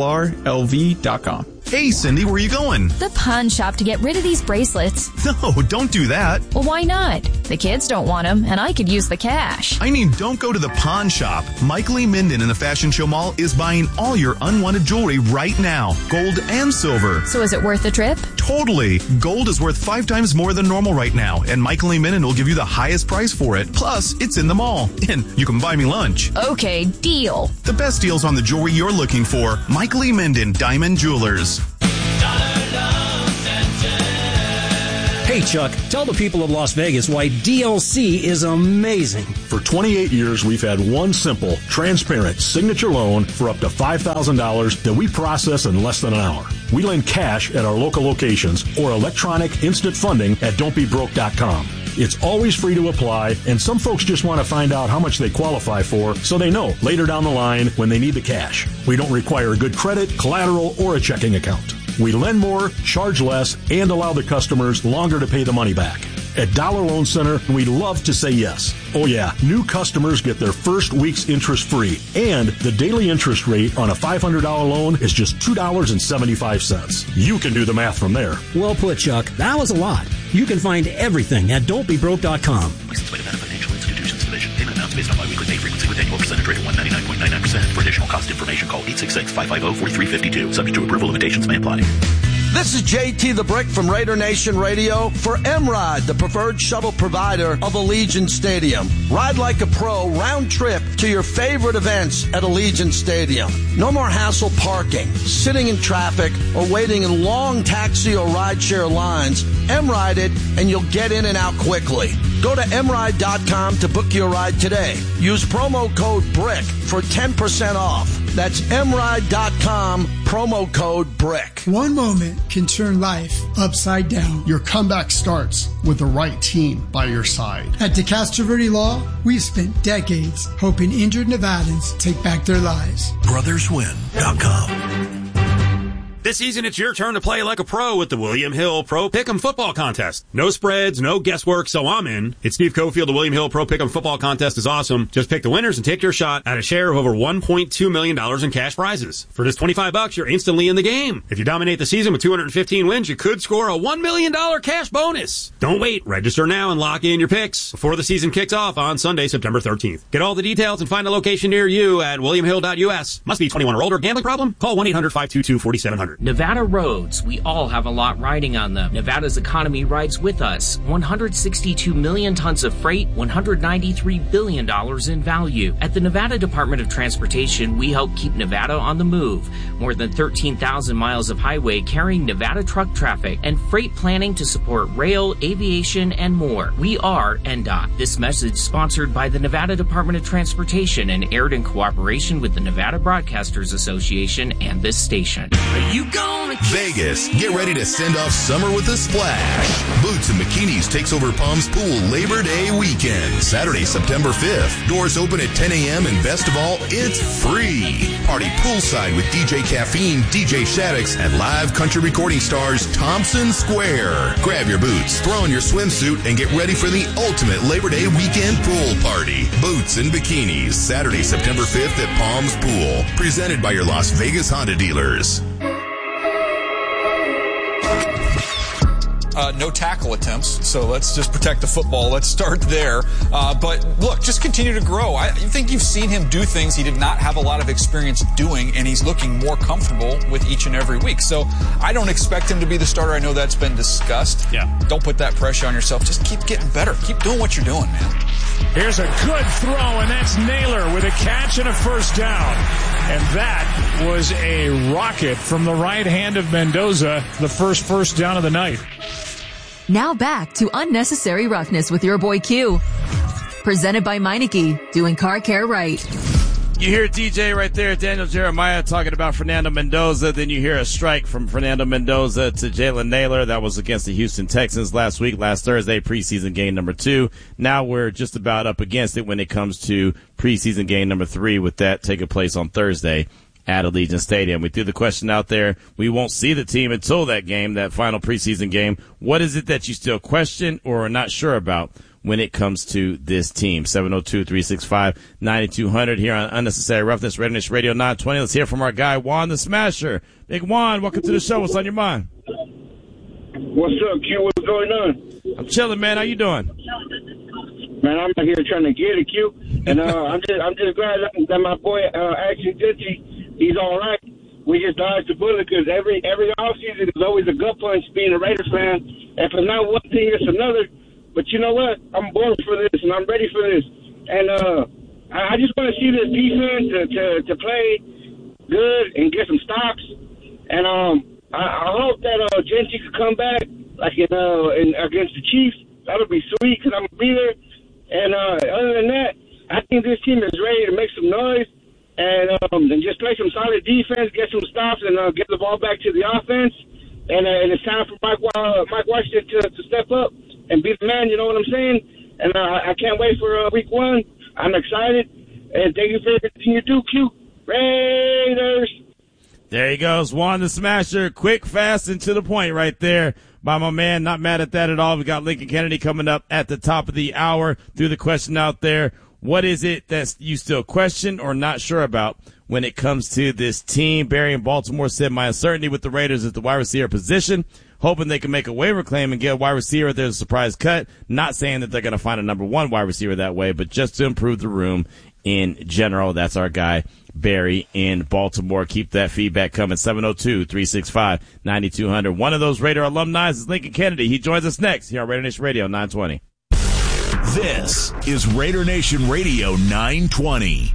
jlrlv.com. Hey, Cindy, where are you going? The pawn shop to get rid of these bracelets. No, don't do that. Well, why not? The kids don't want them, and I could use the cash. I mean, don't go to the pawn shop. Mike Lee Minden in the Fashion Show Mall is buying all your unwanted jewelry right now. Gold and silver. So is it worth the trip? Totally. Gold is worth 5 times more than normal right now, and Michael E. Minden will give you the highest price for it. Plus, it's in the mall, and you can buy me lunch. Okay, deal. The best deals on the jewelry you're looking for. Michael E. Minden, Diamond Jewelers. Hey, Chuck, tell the people of Las Vegas why DLC is amazing. For 28 years, we've had one simple, transparent signature loan for up to $5,000 that we process in less than an hour. We lend cash at our local locations or electronic instant funding at don'tbebroke.com. It's always free to apply, and some folks just want to find out how much they qualify for so they know later down the line when they need the cash. We don't require good credit, collateral, or a checking account. We lend more, charge less, and allow the customers longer to pay the money back. At Dollar Loan Center, we love to say yes. Oh yeah, new customers get their first week's interest free, and the daily interest rate on a $500 loan is just $2.75. You can do the math from there. Well put, Chuck. That was a lot. You can find everything at don'tbebroke.com. Licensed by Nevada Financial Institutions Division. Payment amounts based on biweekly pay frequency with annual percentage rate of 199.99%. For additional cost information, call 866-550-4352. Subject to approval, limitations may apply. This is JT the Brick from Raider Nation Radio for M-Ride, the preferred shuttle provider of Allegiant Stadium. Ride like a pro, round trip to your favorite events at Allegiant Stadium. No more hassle parking, sitting in traffic, or waiting in long taxi or rideshare lines. M-Ride it, and you'll get in and out quickly. Go to mride.com to book your ride today. Use promo code BRICK for 10% off. That's mride.com, promo code BRICK. One moment can turn life upside down. Your comeback starts with the right team by your side. At DeCastro Verde Law, we've spent decades helping injured Nevadans take back their lives. BrothersWin.com. This season, it's your turn to play like a pro with the William Hill Pro Pick'em Football Contest. No spreads, no guesswork, so I'm in. It's Steve Cofield. The William Hill Pro Pick'em Football Contest is awesome. Just pick the winners and take your shot at a share of over $1.2 million in cash prizes. For just $25, you're instantly in the game. If you dominate the season with 215 wins, you could score a $1 million cash bonus. Don't wait. Register now and lock in your picks before the season kicks off on Sunday, September 13th. Get all the details and find a location near you at williamhill.us. Must be 21 or older. Gambling problem? Call 1-800-522-4700. Nevada roads, we all have a lot riding on them. Nevada's economy rides with us. 162 million tons of freight, $193 billion in value. At the Nevada Department of Transportation, we help keep Nevada on the move. More than 13,000 miles of highway carrying Nevada truck traffic and freight planning to support rail, aviation, and more. We are NDOT. This message sponsored by the Nevada Department of Transportation and aired in cooperation with the Nevada Broadcasters Association and this station. Are you gonna Vegas, get ready to send off summer with a splash. Boots and Bikinis takes over Palms Pool Labor Day weekend, Saturday, September 5th. Doors open at 10 a.m. and best of all, it's free. Party poolside with DJ Caffeine, DJ Shaddix, and live country recording stars Thompson Square. Grab your boots, throw on your swimsuit, and get ready for the ultimate Labor Day weekend pool party. Boots and Bikinis, Saturday, September 5th at Palms Pool. Presented by your Las Vegas Honda dealers. No tackle attempts, so let's just protect the football. Let's start there. But look, just continue to grow. I think you've seen him do things he did not have a lot of experience doing, and he's looking more comfortable with each and every week. So I don't expect him to be the starter. I know that's been discussed. Yeah. Don't put that pressure on yourself. Just keep getting better. Keep doing what you're doing, man. Here's a good throw, and that's Naylor with a catch and a first down. And that was a rocket from the right hand of Mendoza, the first down of the night. Now back to Unnecessary Roughness with your boy Q. Presented by Meineke, doing car care right. You hear DJ right there, Daniel Jeremiah, talking about Fernando Mendoza. Then you hear a strike from Fernando Mendoza to Jalen Naylor. That was against the Houston Texans last Thursday, preseason game number 2. Now we're just about up against it when it comes to preseason game number 3, with that taking place on Thursday at Allegiant Stadium. We threw the question out there. We won't see the team until that game, that final preseason game. What is it that you still question or are not sure about when it comes to this team? 702-365-9200 here on Unnecessary Roughness, Raider Nation Radio 920. Let's hear from our guy, Juan the Smasher. Big Juan, welcome to the show. What's on your mind? What's up, Q? What's going on? I'm chilling, man. How you doing? Man, I'm out here trying to get it, Q. And I'm just glad that my boy Action Ditchy, he's all right. we just dodged the bullet because every offseason is always a gut punch being a Raiders fan. And for not one thing, it's another. But you know what? I'm born for this, and I'm ready for this. And I just want to see this defense to play good and get some stops. And I hope that Gentry could come back like in against the Chiefs. That'll be sweet because I'm gonna be there. And other than that, I think this team is ready to make some noise and just play some solid defense, get some stops, and get the ball back to the offense. And it's time for Mike Washington to step up and be the man. You know what I'm saying? And I can't wait for week 1. I'm excited. And thank you for everything you do, Q. Raiders. There he goes. Juan the Smasher. Quick, fast, and to the point right there by my man. Not mad at that at all. We got Lincoln Kennedy coming up at the top of the hour. Threw the question out there. What is it that you still question or not sure about when it comes to this team? Barry in Baltimore said, my uncertainty with the Raiders is the wide receiver position. Hoping they can make a waiver claim and get a wide receiver. There's a surprise cut. Not saying that they're going to find a number 1 wide receiver that way, but just to improve the room in general. That's our guy, Barry in Baltimore. Keep that feedback coming. 702-365-9200. One of those Raider alumni is Lincoln Kennedy. He joins us next here on Raider Nation Radio 920. This is Raider Nation Radio 920.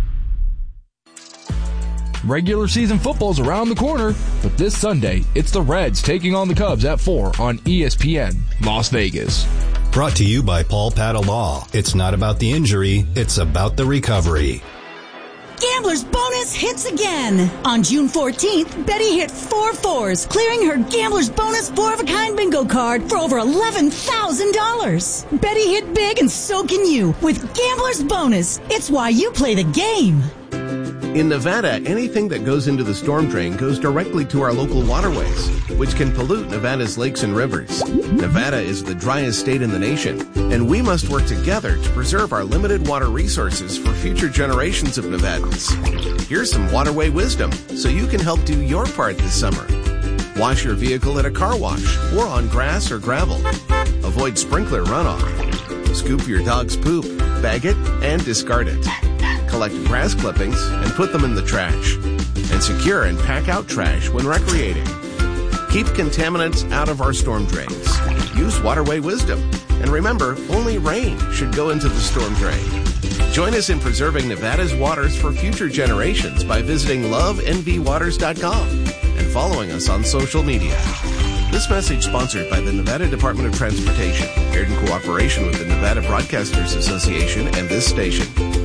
Regular season football's around the corner, but this Sunday, it's the Reds taking on the Cubs at 4 on ESPN Las Vegas. Brought to you by Paul Patta Law. It's not about the injury, it's about the recovery. Gambler's Bonus hits again. On June 14th, Betty hit 4 4s, clearing her Gambler's Bonus 4-of-a-kind bingo card for over $11,000. Betty hit big and so can you with Gambler's Bonus. It's why you play the game. In Nevada, anything that goes into the storm drain goes directly to our local waterways, which can pollute Nevada's lakes and rivers. Nevada is the driest state in the nation, and we must work together to preserve our limited water resources for future generations of Nevadans. Here's some waterway wisdom so you can help do your part this summer. Wash your vehicle at a car wash or on grass or gravel. Avoid sprinkler runoff. Scoop your dog's poop, bag it, and discard it. Collect grass clippings and put them in the trash. And secure and pack out trash when recreating. Keep contaminants out of our storm drains. Use waterway wisdom. And remember, only rain should go into the storm drain. Join us in preserving Nevada's waters for future generations by visiting lovenvwaters.com and following us on social media. This message sponsored by the Nevada Department of Transportation, aired in cooperation with the Nevada Broadcasters Association and this station.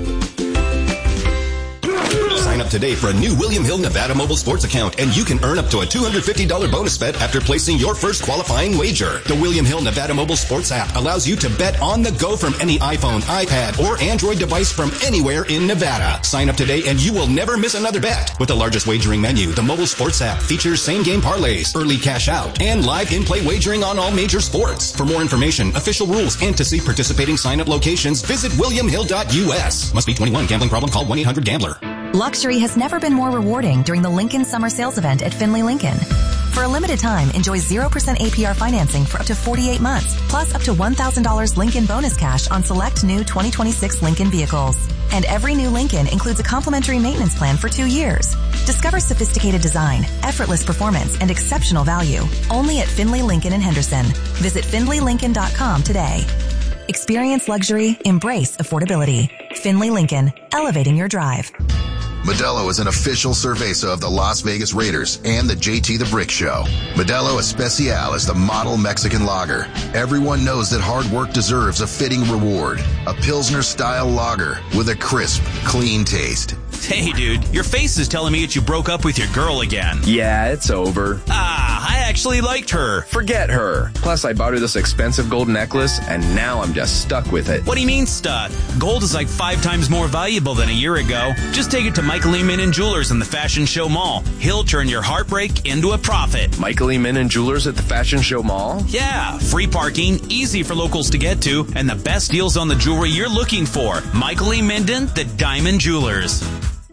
Sign up today for a new William Hill Nevada mobile sports account, and you can earn up to a $250 bonus bet after placing your first qualifying wager. The William Hill Nevada mobile sports app allows you to bet on the go from any iPhone, iPad, or Android device from anywhere in Nevada. Sign up today and you will never miss another bet. With the largest wagering menu, the mobile sports app features same-game parlays, early cash out, and live in-play wagering on all major sports. For more information, official rules, and to see participating sign-up locations, visit williamhill.us. Must be 21. Gambling problem? Call 1-800-GAMBLER. Luxury has never been more rewarding during the Lincoln Summer Sales Event at Findlay Lincoln. For a limited time, enjoy 0% APR financing for up to 48 months, plus up to $1,000 Lincoln bonus cash on select new 2026 Lincoln vehicles. And every new Lincoln includes a complimentary maintenance plan for 2 years. Discover sophisticated design, effortless performance, and exceptional value. Only at Findlay Lincoln in Henderson. Visit FindlayLincoln.com today. Experience luxury, embrace affordability. Findlay Lincoln, elevating your drive. Modelo is an official cerveza of the Las Vegas Raiders and the JT the Brick Show. Modelo Especial is the model Mexican lager. Everyone knows that hard work deserves a fitting reward. A Pilsner-style lager with a crisp, clean taste. Hey, dude, your face is telling me that you broke up with your girl again. Yeah, it's over. I actually liked her. Forget her. Plus, I bought her this expensive gold necklace, and now I'm just stuck with it. What do you mean stuck? Gold is like 5 times more valuable than a year ago. Just take it to Michael E. Minnan Jewelers in the Fashion Show Mall. He'll turn your heartbreak into a profit. Michael E. Minnan Jewelers at the Fashion Show Mall? Yeah, free parking, easy for locals to get to, and the best deals on the jewelry you're looking for. Michael E. Minden, the Diamond Jewelers.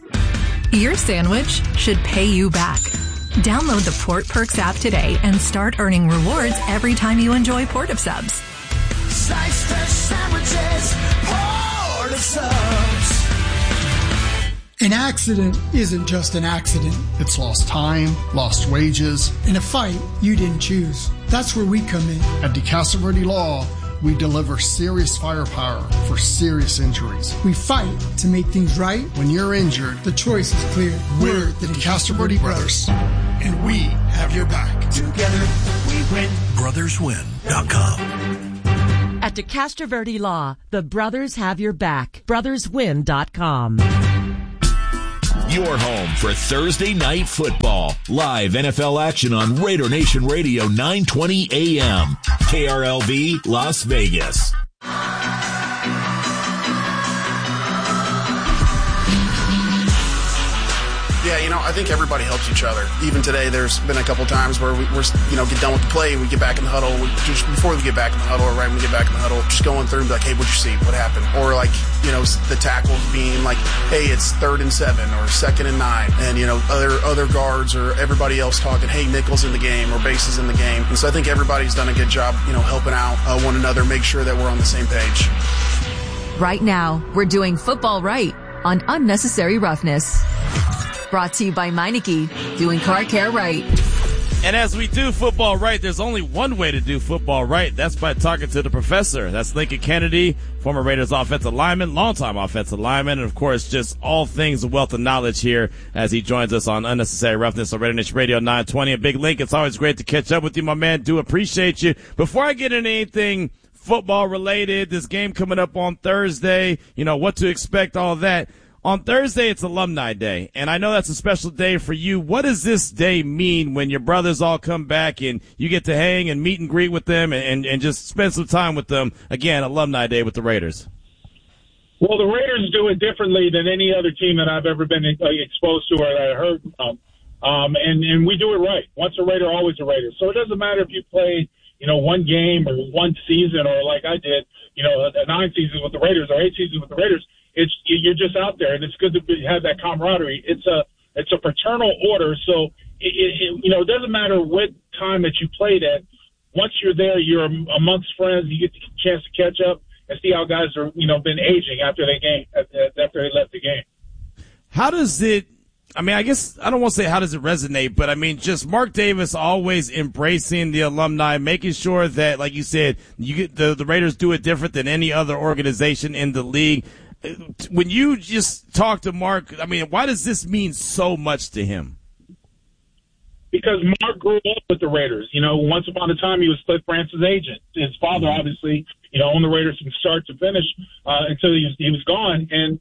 Your sandwich should pay you back. Download the Port Perks app today and start earning rewards every time you enjoy Port of Subs. Sliced fresh sandwiches, Port of Subs. An accident isn't just an accident. It's lost time, lost wages, and a fight you didn't choose. That's where we come in. At DeCastro Law, we deliver serious firepower for serious injuries. We fight to make things right. When you're injured, the choice is clear. We're the DeCastro Brothers, and we have your back. Together, we win. BrothersWin.com. At DeCastro Verde Law, the brothers have your back. BrothersWin.com. Your home for Thursday night football. Live NFL action on Raider Nation Radio 920 AM. KRLV Las Vegas. Yeah, I think everybody helps each other. Even today, there's been a couple times where we're get done with the play, we get back in the huddle. Just before we get back in the huddle, or right when we get back in the huddle, just going through and be like, hey, what'd you see? What happened? Or the tackles being like, hey, it's 3rd and 7 or 2nd and 9, and other guards or everybody else talking, hey, nickel's in the game or base is in the game. And so I think everybody's done a good job, helping out one another, make sure that we're on the same page. Right now, we're doing football right on Unnecessary Roughness. Brought to you by Meineke, doing car care right. And as we do football right, there's only one way to do football right. That's by talking to the professor. That's Lincoln Kennedy, former Raiders offensive lineman, longtime offensive lineman, and of course, just all things a wealth of knowledge here as he joins us on Unnecessary Roughness on Raider Nation Radio 920. And Big Link, it's always great to catch up with you, my man. Do appreciate you. Before I get into anything football related, this game coming up on Thursday, what to expect, all that. On Thursday, it's Alumni Day, and I know that's a special day for you. What does this day mean when your brothers all come back and you get to hang and meet and greet with them and just spend some time with them? Again, Alumni Day with the Raiders. Well, the Raiders do it differently than any other team that I've ever been exposed to or that I heard from. And we do it right. Once a Raider, always a Raider. So it doesn't matter if you play, one game or one season or like I did, 9 seasons with the Raiders or 8 seasons with the Raiders. You're just out there, and it's good to have that camaraderie. It's a fraternal order, so it doesn't matter what time that you played at. Once you're there, you're amongst friends. You get the chance to catch up and see how guys are been aging after they left the game. How does it? I guess I don't want to say how does it resonate, but just Mark Davis always embracing the alumni, making sure that, like you said, you get the Raiders do it different than any other organization in the league. When you just talk to Mark, why does this mean so much to him? Because Mark grew up with the Raiders. Once upon a time, he was Cliff France's agent. His father, obviously, owned the Raiders from start to finish until he was gone. And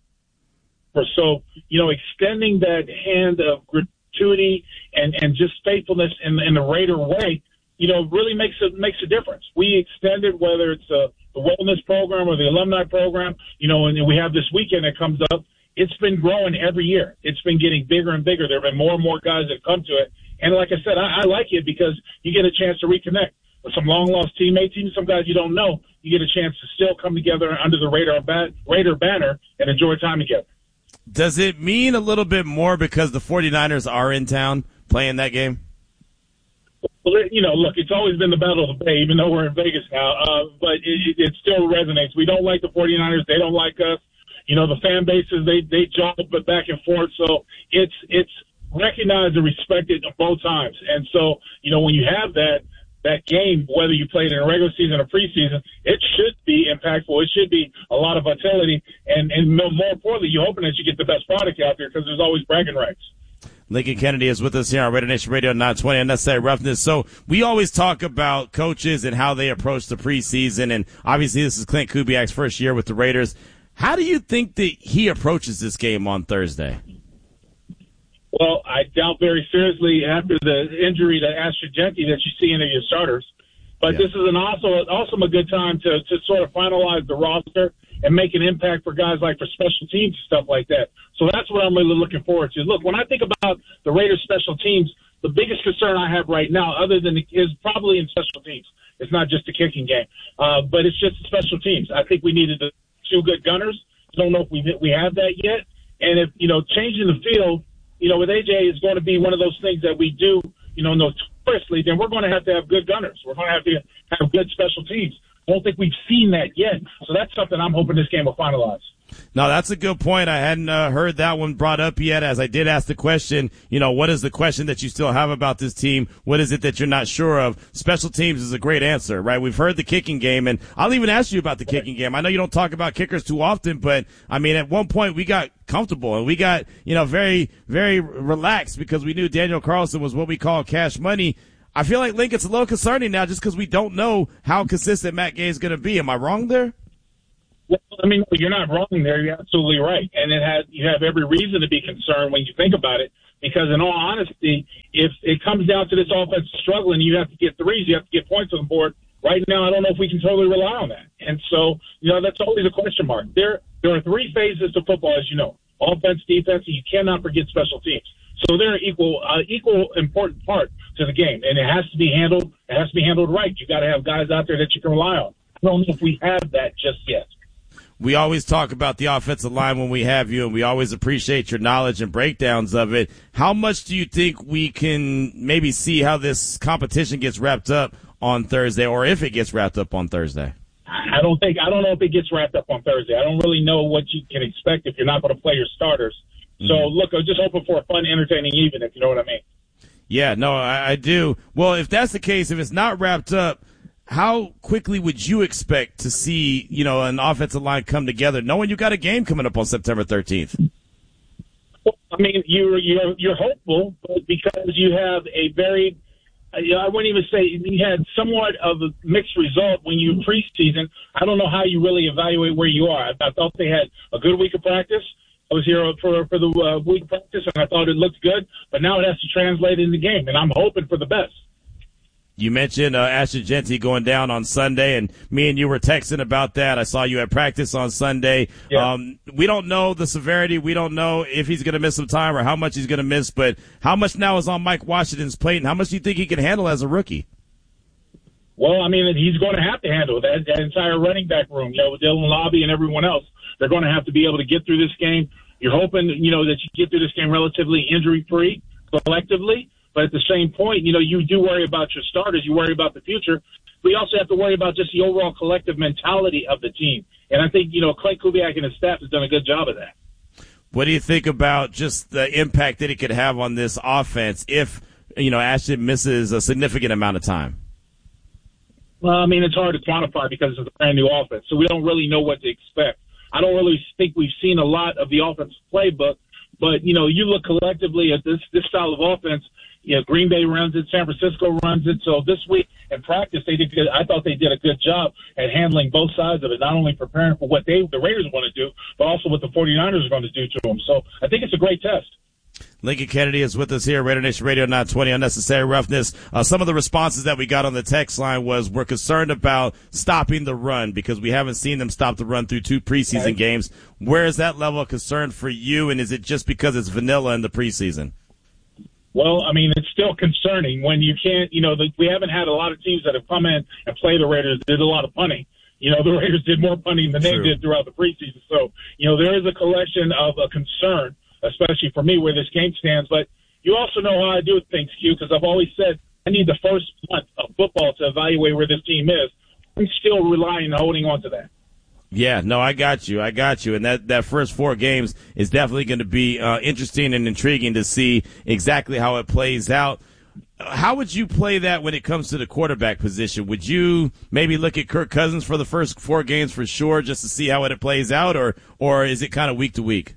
so, extending that hand of gratuity and just faithfulness in the Raider way, really makes a difference. We extended, whether it's the wellness program or the alumni program, and we have this weekend that comes up. It's been growing every year. It's been getting bigger and bigger. There have been more and more guys that come to it. And like I said, I like it because you get a chance to reconnect with some long-lost teammates, even some guys you don't know. You get a chance to still come together under the Raider banner and enjoy time together. Does it mean a little bit more because the 49ers are in town playing that game? Well, look, it's always been the Battle of the Bay, even though we're in Vegas now, but it still resonates. We don't like the 49ers. They don't like us. The fan bases, they jump back and forth. So it's recognized and respected both times. And so, when you have that game, whether you played in a regular season or preseason, it should be impactful. It should be a lot of vitality. And more importantly, you're hoping that you get the best product out there because there's always bragging rights. Lincoln Kennedy is with us here on Raider Nation Radio 920 Unnecessary Roughness. So we always talk about coaches and how they approach the preseason, and obviously this is Clint Kubiak's first year with the Raiders. How do you think that he approaches this game on Thursday? Well, I doubt very seriously after the injury to Ashton Jeanty that you see any of your starters. But This is also a good time to sort of finalize the roster and make an impact for guys like for special teams and stuff like that. So that's what I'm really looking forward to. Look, when I think about the Raiders special teams, the biggest concern I have right now, is probably in special teams. It's not just the kicking game, but it's just special teams. I think we needed 2 good gunners. I don't know if we have that yet. And if, changing the field, with AJ is going to be one of those things that we do, notoriously, then we're going to have good gunners. We're going to have good special teams. I don't think we've seen that yet. So that's something I'm hoping this game will finalize. No, that's a good point. I hadn't heard that one brought up yet, as I did ask the question, what is the question that you still have about this team? What is it that you're not sure of? Special teams is a great answer, right? We've heard the kicking game, and I'll even ask you about the kicking game. I know you don't talk about kickers too often, but, I mean, at one point we got comfortable and we got, very, very relaxed because we knew Daniel Carlson was what we call cash money. I feel like Lincoln's a little concerning now just because we don't know how consistent Matt Gay is going to be. Am I wrong there? Well, I mean, you're not wrong there. You're absolutely right. And you have every reason to be concerned when you think about it, because in all honesty, if it comes down to this offense struggling, you have to get threes, you have to get points on the board. Right now, I don't know if we can totally rely on that. And so, that's always a question mark. There are three phases to football, as you know: offense, defense, and you cannot forget special teams. So they're an equal important part to the game, and it has to be handled. It has to be handled right. You got to have guys out there that you can rely on. I don't know if we have that just yet. We always talk about the offensive line when we have you, and we always appreciate your knowledge and breakdowns of it. How much do you think we can maybe see how this competition gets wrapped up on Thursday, or if it gets wrapped up on Thursday? I don't know if it gets wrapped up on Thursday. I don't really know what you can expect if you're not going to play your starters. So, look, I'm just hoping for a fun, entertaining evening, if you know what I mean. Yeah, no, I do. Well, if that's the case, if it's not wrapped up, how quickly would you expect to see, an offensive line come together, knowing you got a game coming up on September 13th? Well, I mean, you're hopeful, but because you have a very, I wouldn't even say you had somewhat of a mixed result when you preseason. I don't know how you really evaluate where you are. I thought they had a good week of practice. I was here for the week of practice, and I thought it looked good, but now it has to translate in the game, and I'm hoping for the best. You mentioned Ashton Jeanty going down on Sunday, and me and you were texting about that. I saw you at practice on Sunday. Yeah. We don't know the severity. We don't know if he's going to miss some time or how much he's going to miss, but how much now is on Mike Washington's plate, and how much do you think he can handle as a rookie? Well, I mean, he's going to have to handle that entire running back room, with Dylan Lobby and everyone else. They're going to have to be able to get through this game. You're hoping, that you get through this game relatively injury-free collectively. But at the same point, you do worry about your starters. You worry about the future. We also have to worry about just the overall collective mentality of the team. And I think, Clay Kubiak and his staff has done a good job of that. What do you think about just the impact that it could have on this offense if, Ashton misses a significant amount of time? Well, I mean, it's hard to quantify because it's a brand new offense. So we don't really know what to expect. I don't really think we've seen a lot of the offensive playbook. But, you look collectively at this style of offense. Green Bay runs it, San Francisco runs it. So this week in practice, I thought they did a good job at handling both sides of it, not only preparing for what the Raiders want to do, but also what the 49ers are going to do to them. So I think it's a great test. Lincoln Kennedy is with us here, Raider Nation Radio 920, Unnecessary Roughness. Some of the responses that we got on the text line was we're concerned about stopping the run because we haven't seen them stop the run through 2 preseason games. Where is that level of concern for you, and is it just because it's vanilla in the preseason? Well, I mean, it's still concerning when you can't, we haven't had a lot of teams that have come in and played the Raiders, did a lot of punting. The Raiders did more punting than they did throughout the preseason. So, there is a collection of a concern, especially for me, where this game stands. But you also know how I do things, Q, because I've always said I need the first month of football to evaluate where this team is. I'm still relying on holding on to that. Yeah, no, I got you. And that first 4 games is definitely going to be interesting and intriguing to see exactly how it plays out. How would you play that when it comes to the quarterback position? Would you maybe look at Kirk Cousins for the first 4 games for sure just to see how it plays out, or is it kind of week to week?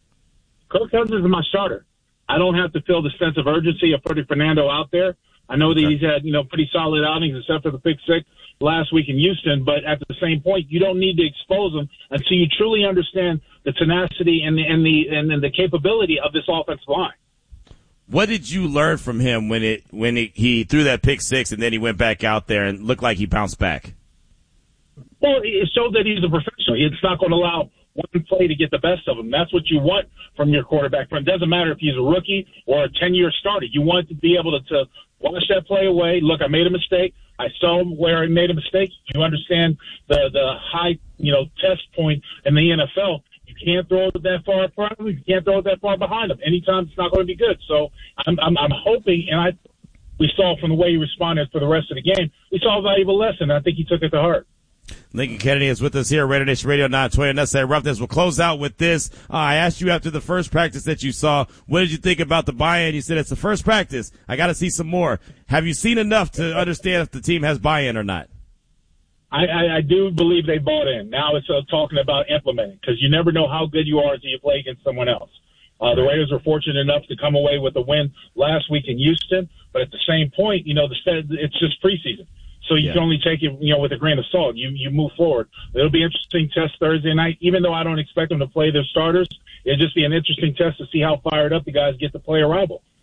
Kirk Cousins is my starter. I don't have to feel the sense of urgency of putting Fernando out there. I know that he's had, pretty solid outings except for the pick 6 last week in Houston, but at the same point, you don't need to expose him until you truly understand the tenacity and the capability of this offensive line. What did you learn from him when he threw that pick 6 and then he went back out there and looked like he bounced back? Well, it showed that he's a professional. It's not going to allow one play to get the best of him. That's what you want from your quarterback. It doesn't matter if he's a rookie or a 10-year starter. You want to be able to wash that play away. Look, I made a mistake. I saw where I made a mistake. You understand the high, test point in the NFL. You can't throw it that far in front of him. You can't throw it that far behind him. Anytime it's not going to be good. So I'm hoping, and we saw from the way he responded for the rest of the game, we saw a valuable lesson. I think he took it to heart. Lincoln Kennedy is with us here, Raider Nation Radio 920 Unnecessary Roughness. We'll close out with this. I asked you after the first practice that you saw, what did you think about the buy-in? You said it's the first practice. I got to see some more. Have you seen enough to understand if the team has buy-in or not? I do believe they bought in. Now it's talking about implementing, because you never know how good you are until you play against someone else. The Raiders were fortunate enough to come away with a win last week in Houston, but at the same point, it's just preseason. So you can only take it, with a grain of salt. You move forward. It'll be an interesting test Thursday night, even though I don't expect them to play their starters. It'll just be an interesting test to see how fired up the guys get to play a rival.